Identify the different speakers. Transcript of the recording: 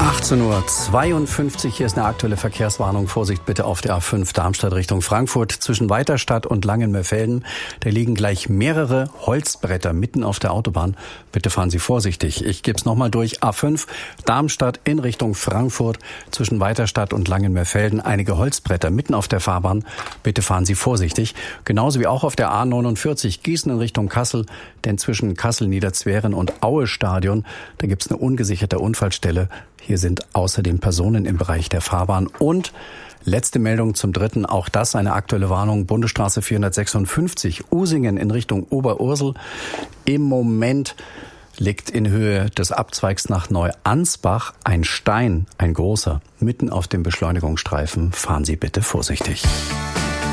Speaker 1: 18:52 Uhr, hier ist eine aktuelle Verkehrswarnung. Vorsicht bitte auf der A5 Darmstadt Richtung Frankfurt. Zwischen Weiterstadt und Langenmerfelden, da liegen gleich mehrere Holzbretter mitten auf der Autobahn. Bitte fahren Sie vorsichtig. Ich gebe es nochmal durch. A5 Darmstadt in Richtung Frankfurt. Zwischen Weiterstadt und Langenmerfelden einige Holzbretter mitten auf der Fahrbahn. Bitte fahren Sie vorsichtig. Genauso wie auch auf der A49 Gießen in Richtung Kassel. Denn zwischen Kassel-Niederzweren und Aue-Stadion, da gibt es eine ungesicherte Unfallstelle. Hier sind außerdem Personen im Bereich der Fahrbahn. Und letzte Meldung zum Dritten, auch das eine aktuelle Warnung, Bundesstraße 456, Usingen in Richtung Oberursel. Im Moment liegt in Höhe des Abzweigs nach Neuansbach ein Stein, ein großer, mitten auf dem Beschleunigungsstreifen. Fahren Sie bitte vorsichtig.